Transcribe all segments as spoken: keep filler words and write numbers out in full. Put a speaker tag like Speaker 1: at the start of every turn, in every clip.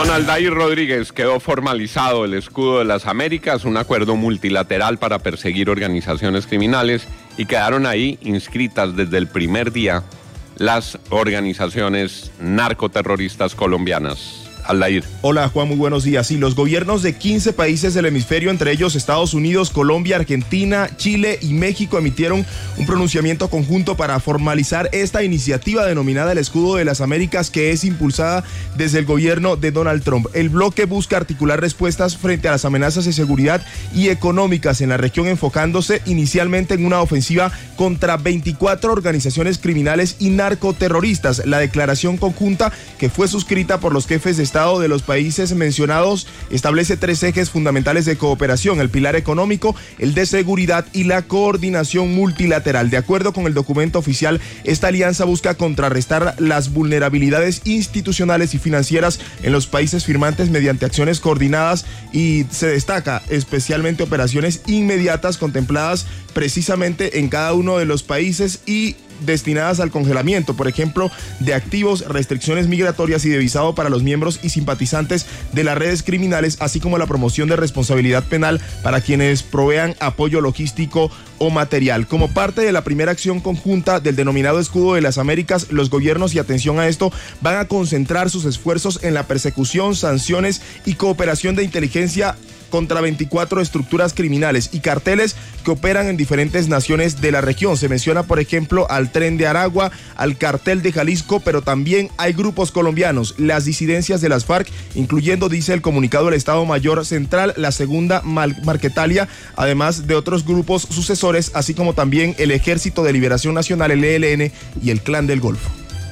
Speaker 1: Don Aldair Rodríguez, quedó formalizado el Escudo de las Américas, un acuerdo multilateral para perseguir organizaciones criminales, y quedaron ahí inscritas desde el primer día las organizaciones narcoterroristas colombianas. Aldair.
Speaker 2: Hola Juan, muy buenos días. Sí, los gobiernos de quince países del hemisferio, entre ellos Estados Unidos, Colombia, Argentina, Chile y México, emitieron un pronunciamiento conjunto para formalizar esta iniciativa denominada el Escudo de las Américas, que es impulsada desde el gobierno de Donald Trump. El bloque busca articular respuestas frente a las amenazas de seguridad y económicas en la región, enfocándose inicialmente en una ofensiva contra veinticuatro organizaciones criminales y narcoterroristas. La declaración conjunta, que fue suscrita por los jefes de Estado de los países mencionados, establece tres ejes fundamentales de cooperación: el pilar económico, el de seguridad y la coordinación multilateral. De acuerdo con el documento oficial, esta alianza busca contrarrestar las vulnerabilidades institucionales y financieras en los países firmantes mediante acciones coordinadas, y se destaca especialmente operaciones inmediatas contempladas precisamente en cada uno de los países y destinadas al congelamiento, por ejemplo, de activos, restricciones migratorias y de visado para los miembros y simpatizantes de las redes criminales, así como la promoción de responsabilidad penal para quienes provean apoyo logístico o material. Como parte de la primera acción conjunta del denominado Escudo de las Américas, los gobiernos, y atención a esto, van a concentrar sus esfuerzos en la persecución, sanciones y cooperación de inteligencia contra veinticuatro estructuras criminales y carteles que operan en diferentes naciones de la región. Se menciona, por ejemplo, al Tren de Aragua, al Cartel de Jalisco, pero también hay grupos colombianos, las disidencias de las FARC, incluyendo, dice el comunicado del Estado Mayor Central, la Segunda Marquetalia, además de otros grupos sucesores, así como también el Ejército de Liberación Nacional, el E L N, y el Clan del Golfo.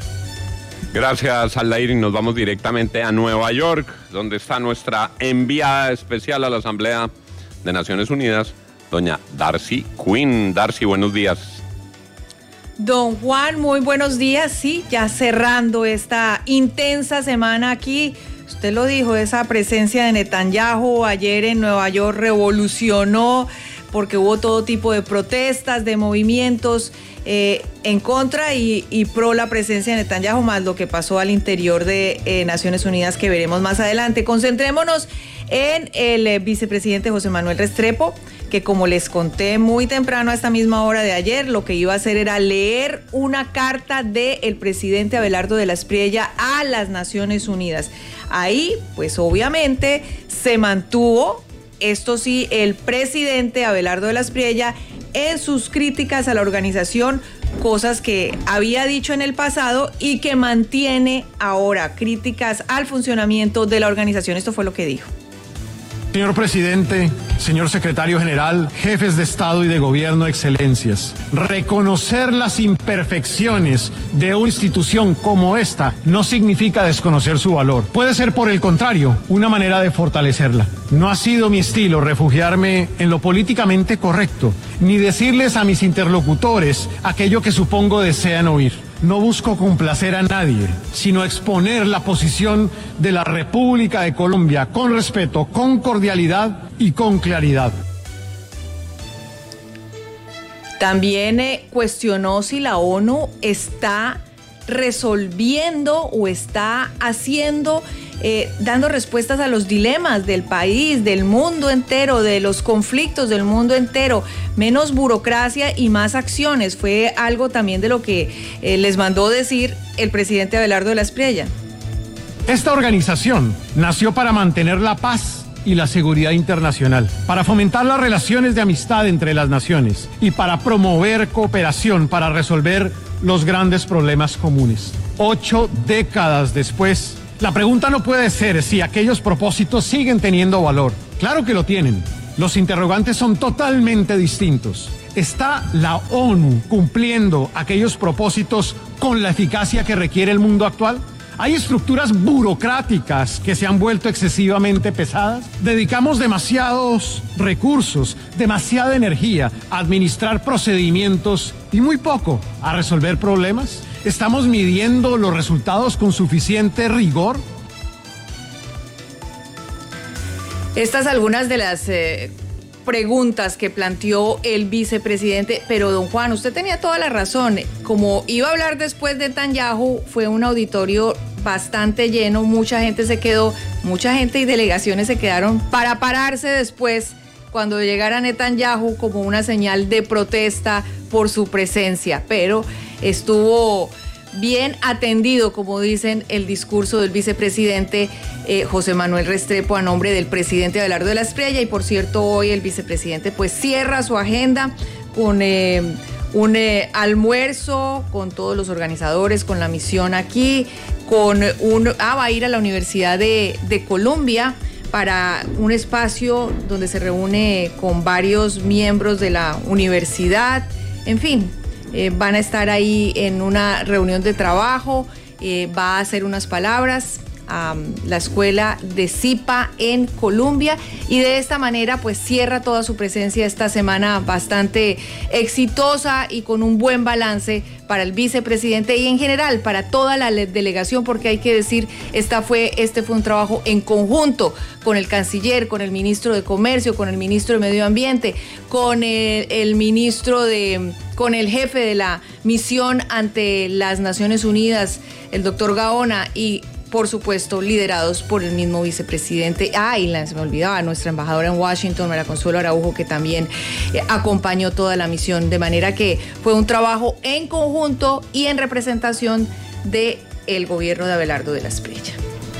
Speaker 1: Gracias, Aldair, y nos vamos directamente a Nueva York, donde está nuestra enviada especial a la Asamblea de Naciones Unidas, doña Darcy Quinn. Darcy, buenos días.
Speaker 3: Don Juan, muy buenos días. Sí, ya cerrando esta intensa semana aquí. Usted lo dijo, esa presencia de Netanyahu ayer en Nueva York revolucionó, porque hubo todo tipo de protestas, de movimientos eh, en contra y, y pro la presencia de Netanyahu, más lo que pasó al interior de eh, Naciones Unidas, que veremos más adelante. Concentrémonos en el eh, vicepresidente José Manuel Restrepo, que, como les conté muy temprano a esta misma hora de ayer, lo que iba a hacer era leer una carta del presidente Abelardo de la Espriella a las Naciones Unidas. Ahí, pues obviamente, se mantuvo, esto sí, el presidente Abelardo de la Espriella en sus críticas a la organización, cosas que había dicho en el pasado y que mantiene ahora, críticas al funcionamiento de la organización. Esto fue lo que dijo.
Speaker 4: Señor presidente, señor secretario general, jefes de Estado y de Gobierno, excelencias, reconocer las imperfecciones de una institución como esta no significa desconocer su valor. Puede ser, por el contrario, una manera de fortalecerla. No ha sido mi estilo refugiarme en lo políticamente correcto, ni decirles a mis interlocutores aquello que supongo desean oír. No busco complacer a nadie, sino exponer la posición de la República de Colombia con respeto, con cordialidad y con claridad.
Speaker 3: También eh, cuestionó si la ONU está resolviendo o está haciendo, eh, dando respuestas a los dilemas del país, del mundo entero, de los conflictos del mundo entero. Menos burocracia y más acciones. Fue algo también de lo que eh, les mandó decir el presidente Abelardo de la Espriella.
Speaker 4: Esta organización nació para mantener la paz y la seguridad internacional, para fomentar las relaciones de amistad entre las naciones y para promover cooperación para resolver los grandes problemas comunes. Ocho décadas después, la pregunta no puede ser si aquellos propósitos siguen teniendo valor. Claro que lo tienen. Los interrogantes son totalmente distintos. ¿Está la ONU cumpliendo aquellos propósitos con la eficacia que requiere el mundo actual? ¿Hay estructuras burocráticas que se han vuelto excesivamente pesadas? ¿Dedicamos demasiados recursos, demasiada energía a administrar procedimientos y muy poco a resolver problemas? ¿Estamos midiendo los resultados con suficiente rigor?
Speaker 3: Estas algunas de las eh, preguntas que planteó el vicepresidente, pero don Juan, usted tenía toda la razón. Como iba a hablar después de Netanyahu, fue un auditorio bastante lleno, mucha gente se quedó, mucha gente y delegaciones se quedaron para pararse después cuando llegara Netanyahu como una señal de protesta por su presencia, pero estuvo bien atendido, como dicen, el discurso del vicepresidente eh, José Manuel Restrepo a nombre del presidente Abelardo de la Espriella. Y por cierto, hoy el vicepresidente pues cierra su agenda con eh, un eh, almuerzo con todos los organizadores, con la misión aquí, con un... Ah, va a ir a la Universidad de, de Colombia para un espacio donde se reúne con varios miembros de la universidad, en fin. Eh, van a estar ahí en una reunión de trabajo, eh, va a hacer unas palabras a um, la escuela de Zipa en Colombia y de esta manera pues cierra toda su presencia esta semana bastante exitosa y con un buen balance para el vicepresidente y en general para toda la delegación, porque hay que decir, esta fue, este fue un trabajo en conjunto con el canciller, con el ministro de Comercio, con el ministro de Medio Ambiente, con el, el ministro de, con el jefe de la misión ante las Naciones Unidas, el doctor Gaona, y por supuesto, liderados por el mismo vicepresidente. Ah, y la, se me olvidaba, nuestra embajadora en Washington, María Consuelo Araujo, que también eh, acompañó toda la misión. De manera que fue un trabajo en conjunto y en representación del gobierno de Abelardo de la Espriella.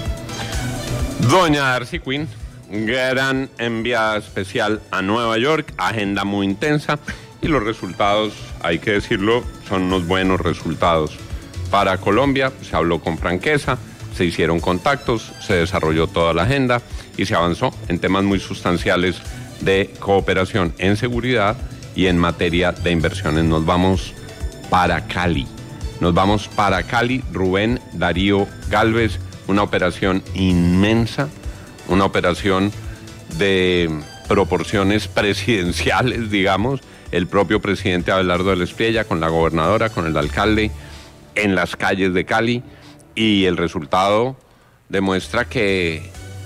Speaker 1: Doña Darcy Quinn, gran enviada especial a Nueva York, agenda muy intensa y los resultados, hay que decirlo, son unos buenos resultados. Para Colombia se habló con franqueza, se hicieron contactos, se desarrolló toda la agenda y se avanzó en temas muy sustanciales de cooperación en seguridad y en materia de inversiones. Nos vamos para Cali. Nos vamos para Cali, Rubén Darío Galvez, una operación inmensa, una operación de proporciones presidenciales, digamos, el propio presidente Abelardo de la Espriella con la gobernadora, con el alcalde, en las calles de Cali. Y el resultado demuestra que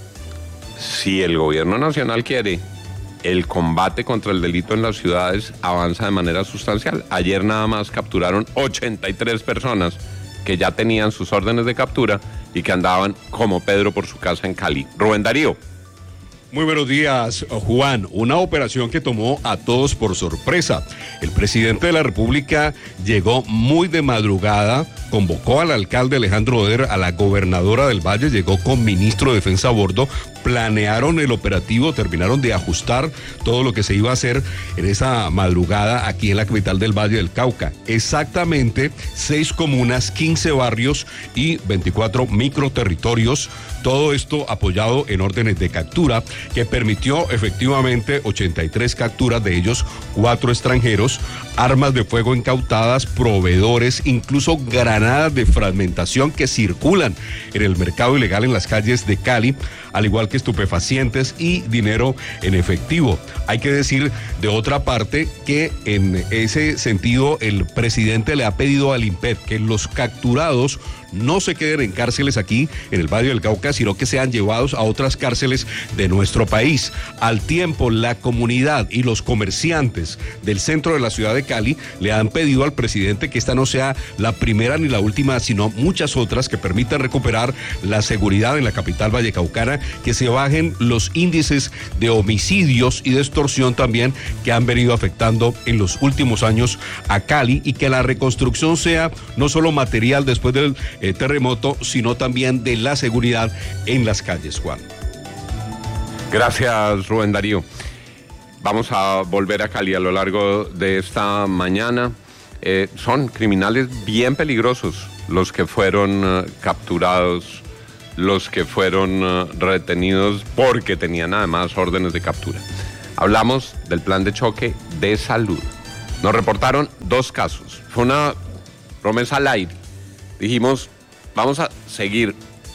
Speaker 1: si el gobierno nacional quiere, el combate contra el delito en las ciudades avanza de manera sustancial. Ayer nada más capturaron ochenta y tres personas que ya tenían sus órdenes de captura y que andaban como Pedro por su casa en Cali. Rubén Darío.
Speaker 5: Muy buenos días, Juan. Una operación que tomó a todos por sorpresa. El presidente de la República llegó muy de madrugada, convocó al alcalde Alejandro Oder, a la gobernadora del Valle, llegó con ministro de Defensa a bordo, planearon el operativo, terminaron de ajustar todo lo que se iba a hacer en esa madrugada aquí en la capital del Valle del Cauca. Exactamente seis comunas, quince barrios y veinticuatro microterritorios. Todo esto apoyado en órdenes de captura que permitió efectivamente ochenta y tres capturas, de ellos cuatro extranjeros, armas de fuego incautadas, proveedores, incluso granadas de fragmentación que circulan en el mercado ilegal en las calles de Cali, al igual que estupefacientes y dinero en efectivo. Hay que decir de otra parte que en ese sentido el presidente le ha pedido al INPET que los capturados no se queden en cárceles aquí en el Valle del Cauca, sino que sean llevados a otras cárceles de nuestro país. Al tiempo, la comunidad y los comerciantes del centro de la ciudad de Cali le han pedido al presidente que esta no sea la primera ni la última, sino muchas otras que permitan recuperar la seguridad en la capital vallecaucana, que se bajen los índices de homicidios y de extorsión también que han venido afectando en los últimos años a Cali, y que la reconstrucción sea no solo material después del eh, terremoto, sino también de la seguridad en las calles, Juan.
Speaker 1: Gracias, Rubén Darío. Vamos a volver a Cali a lo largo de esta mañana. Eh, son criminales bien peligrosos los que fueron uh, capturados, los que fueron uh, retenidos porque tenían además órdenes de captura. Hablamos del plan de choque de salud. Nos reportaron dos casos. Fue una promesa al aire. Dijimos, vamos a seguir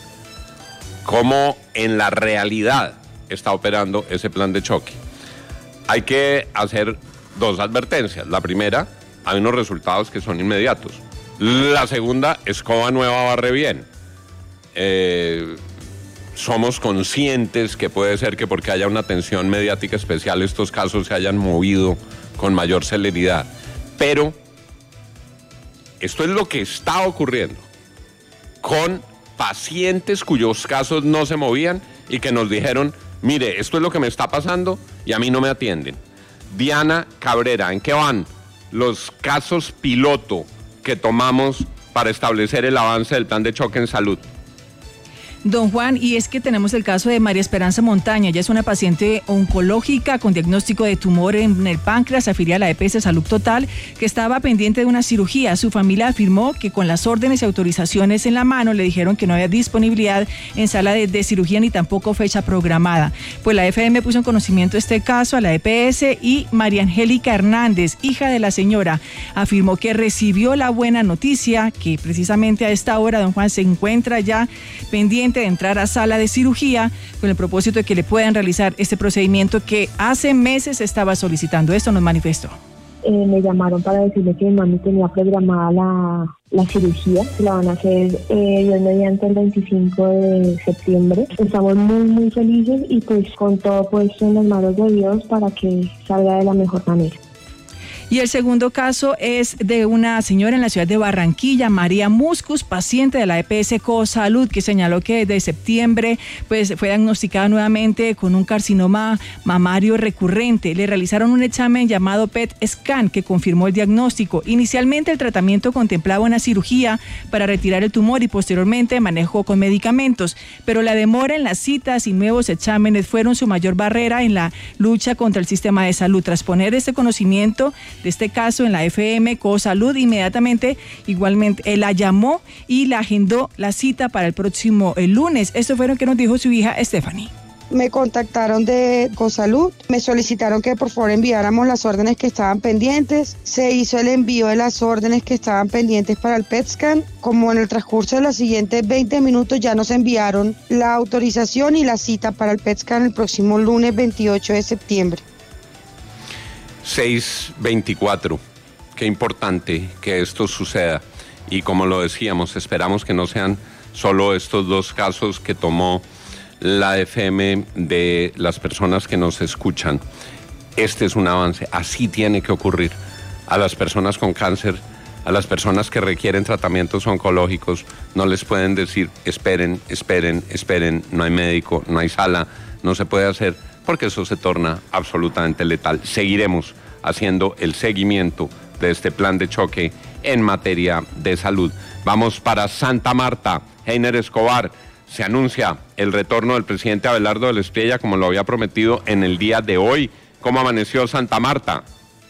Speaker 1: cómo en la realidad está operando ese plan de choque. Hay que hacer dos advertencias. La primera, hay unos resultados que son inmediatos. La segunda, escoba nueva barre bien. Eh, somos conscientes que puede ser que porque haya una atención mediática especial estos casos se hayan movido con mayor celeridad. Pero esto es lo que está ocurriendo con pacientes cuyos casos no se movían y que nos dijeron, mire, esto es lo que me está pasando y a mí no me atienden. Diana Cabrera, ¿en qué van los casos piloto que tomamos para establecer el avance del plan de choque en salud?
Speaker 6: Don Juan, y es que tenemos el caso de María Esperanza Montaña. Ella es una paciente oncológica con diagnóstico de tumor en el páncreas, afiliada a la E P S Salud Total, que estaba pendiente de una cirugía. Su familia afirmó que con las órdenes y autorizaciones en la mano le dijeron que no había disponibilidad en sala de, de cirugía ni tampoco fecha programada. Pues la F M puso en conocimiento este caso a la E P S y María Angélica Hernández, hija de la señora, afirmó que recibió la buena noticia que precisamente a esta hora don Juan se encuentra ya pendiente de entrar a sala de cirugía con el propósito de que le puedan realizar este procedimiento que hace meses estaba solicitando. Esto nos manifestó.
Speaker 7: Eh, me llamaron para decirle que mi mami tenía programada la, la cirugía, se la van a hacer eh, Dios mediante el veinticinco de septiembre. Estamos muy muy felices y pues con todo puesto en las manos de Dios para que salga de la mejor manera.
Speaker 6: Y el segundo caso es de una señora en la ciudad de Barranquilla, María Muscus, paciente de la E P S Cosalud, que señaló que desde septiembre pues, fue diagnosticada nuevamente con un carcinoma mamario recurrente. Le realizaron un examen llamado P E T scan que confirmó el diagnóstico. Inicialmente el tratamiento contemplaba una cirugía para retirar el tumor y posteriormente manejo con medicamentos, pero la demora en las citas y nuevos exámenes fueron su mayor barrera en la lucha contra el sistema de salud. Tras poner este conocimiento de este caso en la F M Cosalud, inmediatamente igualmente él la llamó y la agendó la cita para el próximo el lunes. Esto fue lo que nos dijo su hija Stephanie.
Speaker 8: Me contactaron de Cosalud, me solicitaron que por favor enviáramos las órdenes que estaban pendientes. Se hizo el envío de las órdenes que estaban pendientes para el P E T scan. Como en el transcurso de los siguientes veinte minutos ya nos enviaron la autorización y la cita para el P E T scan el próximo lunes veintiocho de septiembre.
Speaker 1: seis veinticuatro. Qué importante que esto suceda. Y como lo decíamos, esperamos que no sean solo estos dos casos que tomó la F M de las personas que nos escuchan. Este es un avance. Así tiene que ocurrir. A las personas con cáncer, a las personas que requieren tratamientos oncológicos, no les pueden decir esperen, esperen, esperen, no hay médico, no hay sala, no se puede hacer, porque eso se torna absolutamente letal. Seguiremos haciendo el seguimiento de este plan de choque en materia de salud. Vamos para Santa Marta. Heiner Escobar, se anuncia el retorno del presidente Abelardo del Espriella, como lo había prometido en el día de hoy. ¿Cómo amaneció Santa Marta?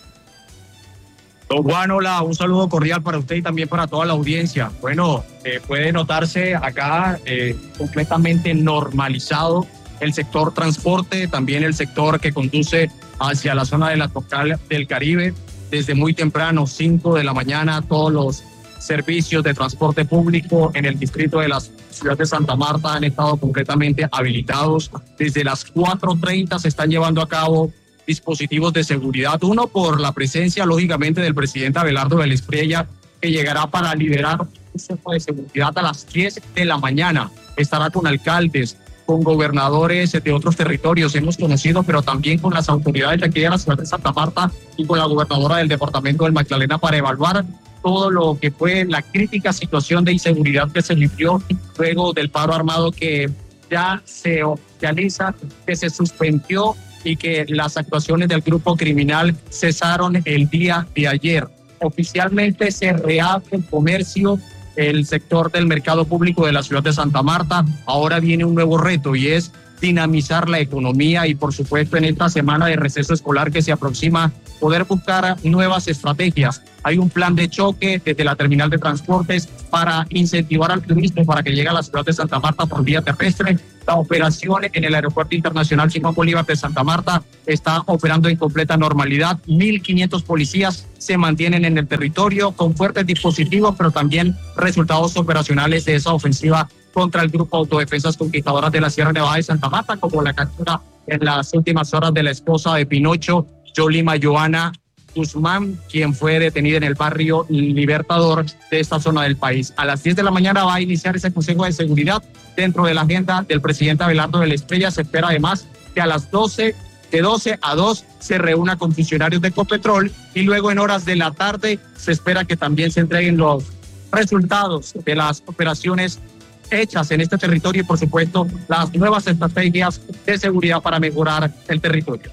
Speaker 9: Don Juan, hola, un saludo cordial para usted y también para toda la audiencia. Bueno, eh, puede notarse acá eh, completamente normalizado el sector transporte, también el sector que conduce hacia la zona de la Costa del Caribe. Desde muy temprano, cinco de la mañana, todos los servicios de transporte público en el distrito de la ciudad de Santa Marta han estado completamente habilitados. Desde las cuatro treinta se están llevando a cabo dispositivos de seguridad. Uno, por la presencia, lógicamente, del presidente Abelardo del Espriella, que llegará para liderar un consejo de seguridad a las diez de la mañana. Estará con alcaldes, con gobernadores de otros territorios hemos conocido, pero también con las autoridades de aquí de la ciudad de Santa Marta y con la gobernadora del departamento del Magdalena para evaluar todo lo que fue la crítica situación de inseguridad que se vivió luego del paro armado que ya se oficializa, que se suspendió y que las actuaciones del grupo criminal cesaron el día de ayer. Oficialmente se reabre el comercio, el sector del mercado público de la ciudad de Santa Marta. Ahora viene un nuevo reto y es dinamizar la economía y, por supuesto, en esta semana de receso escolar que se aproxima, poder buscar nuevas estrategias. Hay un plan de choque desde la terminal de transportes para incentivar al turismo para que llegue a la ciudad de Santa Marta por vía terrestre. La operación en el Aeropuerto Internacional Simón Bolívar de Santa Marta está operando en completa normalidad. mil quinientos policías se mantienen en el territorio con fuertes dispositivos, pero también resultados operacionales de esa ofensiva contra el Grupo Autodefensas Conquistadoras de la Sierra Nevada de Santa Marta, como la captura en las últimas horas de la esposa de Pinocho, Yolima Joana Guzmán, quien fue detenida en el barrio Libertador de esta zona del país. A las diez de la mañana va a iniciar ese Consejo de Seguridad dentro de la agenda del presidente Abelardo del Espriella. Se espera además que a las doce, de doce a dos, se reúna con funcionarios de Ecopetrol y luego en horas de la tarde se espera que también se entreguen los resultados de las operaciones hechas en este territorio y, por supuesto, las nuevas estrategias de seguridad para mejorar el territorio.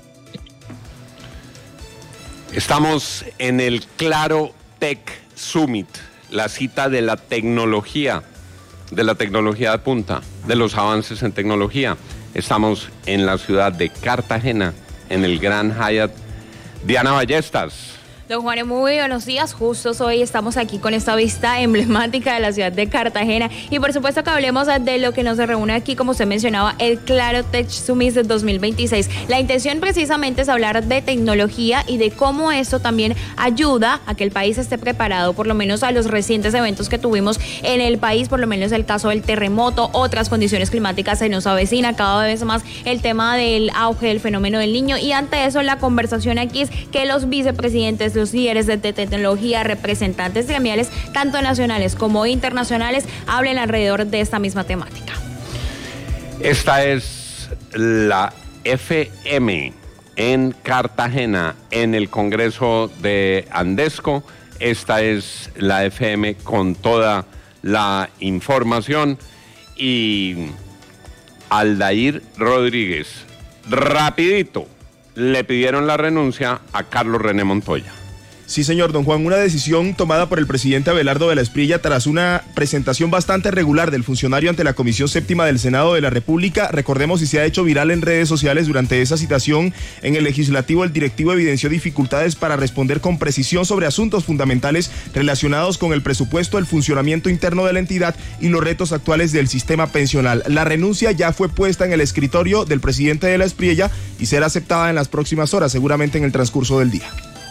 Speaker 1: Estamos en el Claro Tech Summit, la cita de la tecnología, de la tecnología de punta, de los avances en tecnología. Estamos en la ciudad de Cartagena, en el Grand Hyatt. Diana Ballestas.
Speaker 10: Don Juan, muy buenos días. Justo hoy estamos aquí con esta vista emblemática de la ciudad de Cartagena y por supuesto que hablemos de lo que nos reúne aquí, como usted mencionaba, el Claro Tech Summit de dos mil veintiséis. La intención precisamente es hablar de tecnología y de cómo esto también ayuda a que el país esté preparado, por lo menos a los recientes eventos que tuvimos en el país, por lo menos el caso del terremoto, otras condiciones climáticas se nos avecina cada vez más el tema del auge del fenómeno del Niño, y ante eso la conversación aquí es que los vicepresidentes, los líderes de tecnología, representantes gremiales, tanto nacionales como internacionales, hablen alrededor de esta misma temática.
Speaker 1: Esta es la F M en Cartagena, en el Congreso de Andesco. Esta es la F M con toda la información. Y Aldair Rodríguez, rapidito, le pidieron la renuncia a Carlos René Montoya.
Speaker 2: Sí, señor, don Juan, una decisión tomada por el presidente Abelardo de la Espriella tras una presentación bastante regular del funcionario ante la Comisión Séptima del Senado de la República. Recordemos, y se ha hecho viral en redes sociales durante esa citación en el legislativo, el directivo evidenció dificultades para responder con precisión sobre asuntos fundamentales relacionados con el presupuesto, el funcionamiento interno de la entidad y los retos actuales del sistema pensional. La renuncia ya fue puesta en el escritorio del presidente de la Espriella y será aceptada en las próximas horas, seguramente en el transcurso del día.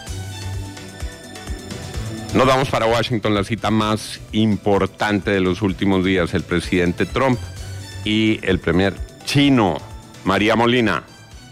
Speaker 1: Nos vamos para Washington, la cita más importante de los últimos días, el presidente Trump y el premier chino. María Molina.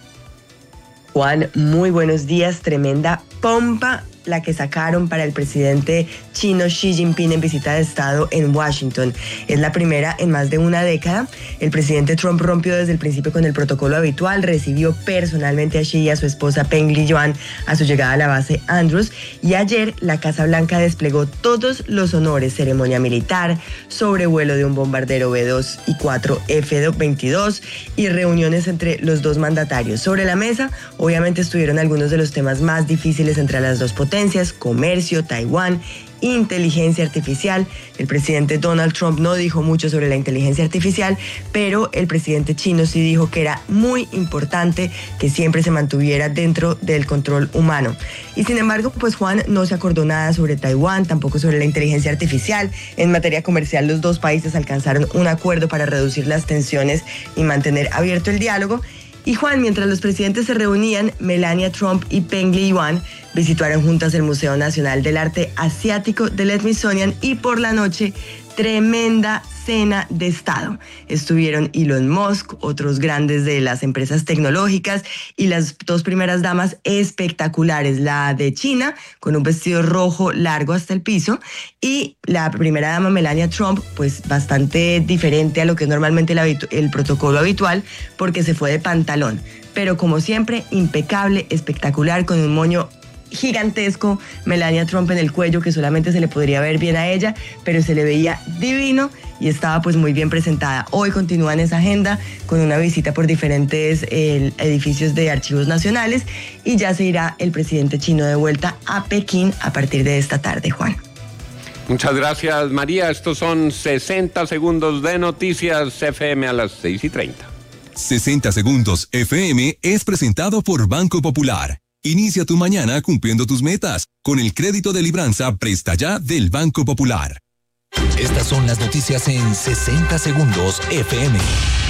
Speaker 11: Juan, muy buenos días. Tremenda pompa la que sacaron para el presidente chino Xi Jinping en visita de Estado en Washington. Es la primera en más de una década. El presidente Trump rompió desde el principio con el protocolo habitual, recibió personalmente a Xi y a su esposa Peng Liyuan a su llegada a la base Andrews, y ayer la Casa Blanca desplegó todos los honores, ceremonia militar, sobrevuelo de un bombardero B dos y cuatro F veintidós y reuniones entre los dos mandatarios. Sobre la mesa, obviamente, estuvieron algunos de los temas más difíciles entre las dos potencias: comercio, Taiwán, inteligencia artificial. El presidente Donald Trump no dijo mucho sobre la inteligencia artificial, pero el presidente chino sí dijo que era muy importante que siempre se mantuviera dentro del control humano. Y sin embargo, pues Juan, no se acordó nada sobre Taiwán, tampoco sobre la inteligencia artificial. En materia comercial, los dos países alcanzaron un acuerdo para reducir las tensiones y mantener abierto el diálogo. Y Juan, mientras los presidentes se reunían, Melania Trump y Peng Liyuan visitaron juntas el Museo Nacional del Arte Asiático del Smithsonian, y por la noche, tremenda cena de Estado. Estuvieron Elon Musk, otros grandes de las empresas tecnológicas, y las dos primeras damas espectaculares, la de China, con un vestido rojo largo hasta el piso, y la primera dama, Melania Trump, pues bastante diferente a lo que es normalmente el, habitu- el protocolo habitual, porque se fue de pantalón, pero como siempre, impecable, espectacular, con un moño gigantesco, Melania Trump en el cuello, que solamente se le podría ver bien a ella, pero se le veía divino y estaba pues muy bien presentada. Hoy continúan esa agenda con una visita por diferentes eh, edificios de archivos nacionales, y ya se irá el presidente chino de vuelta a Pekín a partir de esta tarde, Juan.
Speaker 1: Muchas gracias, María. Estos son sesenta segundos de noticias F M a las seis y treinta.
Speaker 12: sesenta segundos F M es presentado por Banco Popular. Inicia tu mañana cumpliendo tus metas con el crédito de libranza Presta Ya del Banco Popular.
Speaker 13: Estas son las noticias en sesenta segundos F M.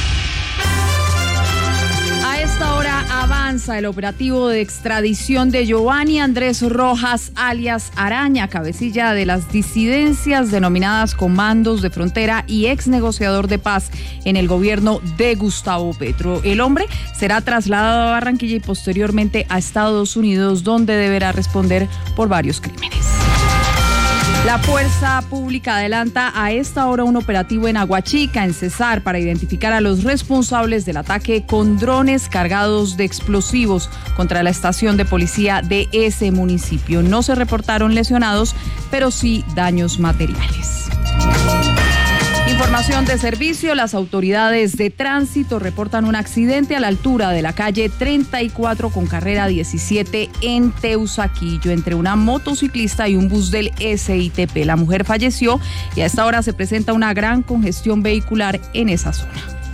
Speaker 6: A esta hora avanza el operativo de extradición de Giovanni Andrés Rojas, alias Araña, cabecilla de las disidencias denominadas Comandos de Frontera y ex negociador de paz en el gobierno de Gustavo Petro. El hombre será trasladado a Barranquilla y posteriormente a Estados Unidos, donde deberá responder por varios crímenes. La Fuerza Pública adelanta a esta hora un operativo en Aguachica, en Cesar, para identificar a los responsables del ataque con drones cargados de explosivos contra la estación de policía de ese municipio. No se reportaron lesionados, pero sí daños materiales. Información información de servicio, las autoridades de tránsito reportan un accidente a la altura de la calle treinta y cuatro con carrera diecisiete en Teusaquillo entre una motociclista y un bus del S I T P. La mujer falleció y a esta hora se presenta una gran congestión vehicular en esa zona.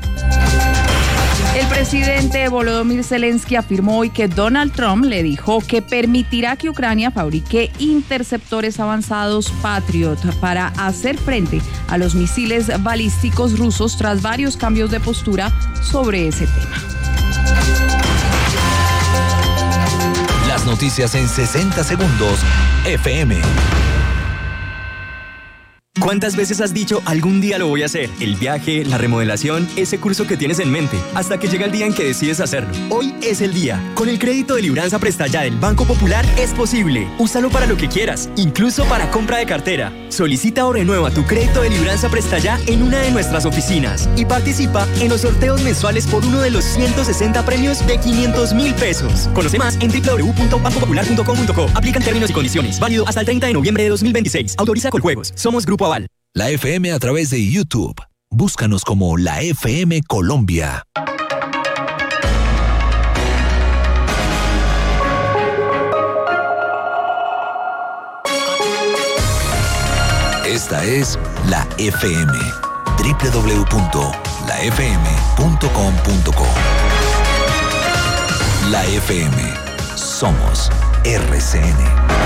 Speaker 6: El presidente Volodymyr Zelensky afirmó hoy que Donald Trump le dijo que permitirá que Ucrania fabrique interceptores avanzados Patriot para hacer frente a los misiles balísticos rusos tras varios cambios de postura sobre ese tema.
Speaker 13: Las noticias en sesenta segundos, F M.
Speaker 14: ¿Cuántas veces has dicho algún día lo voy a hacer? El viaje, la remodelación, ese curso que tienes en mente, hasta que llega el día en que decides hacerlo. Hoy es el día. Con el crédito de Libranza Presta Ya del Banco Popular es posible. Úsalo para lo que quieras, incluso para compra de cartera. Solicita o renueva tu crédito de Libranza Presta Ya en una de nuestras oficinas y participa en los sorteos mensuales por uno de los ciento sesenta premios de quinientos mil pesos. Conoce más en doble u doble u doble u punto banco popular punto com punto co. Aplican términos y condiciones. Válido hasta el treinta de noviembre de dos mil veintiséis. Autoriza Coljuegos. Somos Grupo Aval.
Speaker 13: La F M a través de YouTube. Búscanos como la F M Colombia. Esta es la F M. doble u doble u doble u punto la f m punto com punto co. La F M. Somos R C N.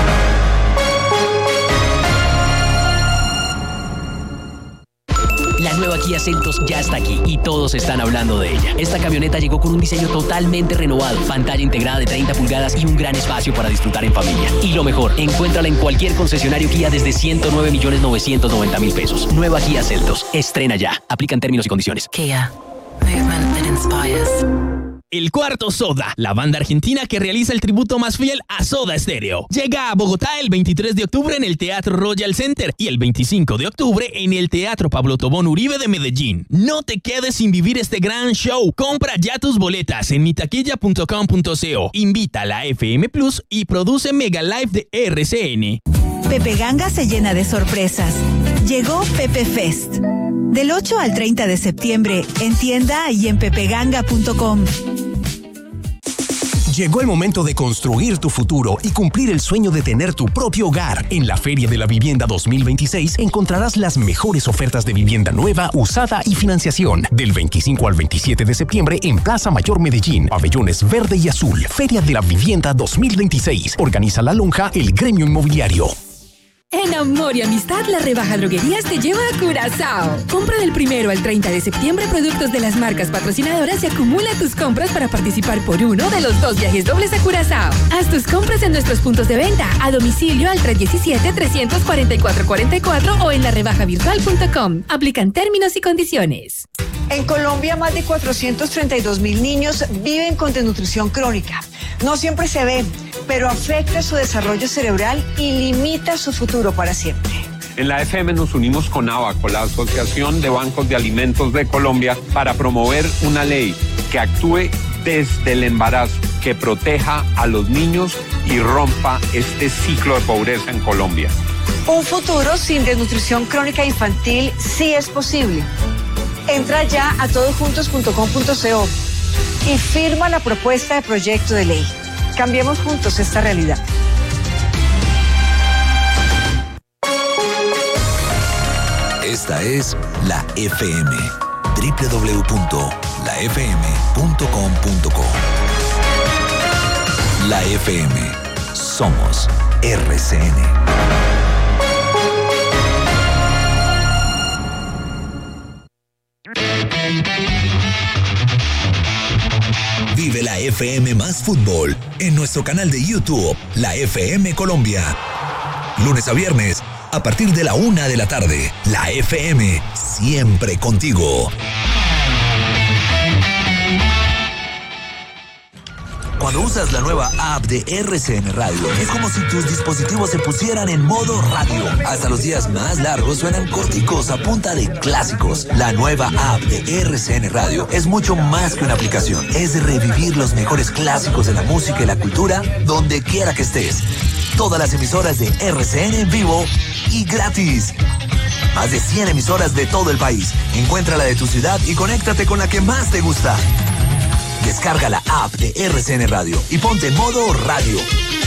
Speaker 15: La nueva Kia Seltos ya está aquí y todos están hablando de ella. Esta camioneta llegó con un diseño totalmente renovado, pantalla integrada de treinta pulgadas y un gran espacio para disfrutar en familia. Y lo mejor, encuéntrala en cualquier concesionario Kia desde ciento nueve millones novecientos noventa mil pesos. Nueva Kia Seltos. Estrena ya. Aplican términos y condiciones.
Speaker 16: Kia. Movement that inspires.
Speaker 17: El Cuarto Soda, la banda argentina que realiza el tributo más fiel a Soda Stereo. Llega a Bogotá el veintitrés de octubre en el Teatro Royal Center y el veinticinco de octubre en el Teatro Pablo Tobón Uribe de Medellín. No te quedes sin vivir este gran show. Compra ya tus boletas en mitaquilla punto com punto co. Invita a la F M Plus y produce Mega Live de R C N.
Speaker 18: Pepe Ganga se llena de sorpresas. Llegó Pepe Fest. Del ocho al treinta de septiembre, en tienda y en pepe ganga punto com.
Speaker 19: Llegó el momento de construir tu futuro y cumplir el sueño de tener tu propio hogar. En la Feria de la Vivienda dos mil veintiséis encontrarás las mejores ofertas de vivienda nueva, usada y financiación. Del veinticinco al veintisiete de septiembre en Plaza Mayor Medellín, pabellones verde y azul. Feria de la Vivienda dos mil veintiséis. Organiza La Lonja, el gremio inmobiliario.
Speaker 20: En Amor y Amistad, la rebaja droguerías te lleva a Curazao. Compra del primero al treinta de septiembre productos de las marcas patrocinadoras y acumula tus compras para participar por uno de los dos viajes dobles a Curazao. Haz tus compras en nuestros puntos de venta, a domicilio al tres uno siete, tres cuatro cuatro, cuatro cuatro o en la rebaja virtual punto com. Aplican términos y condiciones.
Speaker 21: En Colombia, más de cuatrocientos treinta y dos mil niños viven con desnutrición crónica. No siempre se ve, pero afecta su desarrollo cerebral y limita su futuro para siempre.
Speaker 1: En la F M nos unimos con ABACO, la Asociación de Bancos de Alimentos de Colombia, para promover una ley que actúe desde el embarazo, que proteja a los niños y rompa este ciclo de pobreza en Colombia.
Speaker 21: Un futuro sin desnutrición crónica infantil sí es posible. Entra ya a todosjuntos punto com punto co y firma la propuesta de proyecto de ley. Cambiemos juntos esta realidad.
Speaker 13: Esta es la F M. doble u doble u doble u punto la f m punto com punto co. La F M. Somos R C N. Vive la F M más fútbol en nuestro canal de YouTube, la F M Colombia. Lunes a viernes, a partir de la una de la tarde, la F M, siempre contigo. Cuando usas la nueva app de R C N Radio, es como si tus dispositivos se pusieran en modo radio. Hasta los días más largos suenan corticos a punta de clásicos. La nueva app de R C N Radio es mucho más que una aplicación. Es revivir los mejores clásicos de la música y la cultura donde quiera que estés. Todas las emisoras de R C N en vivo y gratis. Más de cien emisoras de todo el país. Encuentra la de tu ciudad y conéctate con la que más te gusta. Descarga la app de R C N Radio y ponte en modo radio.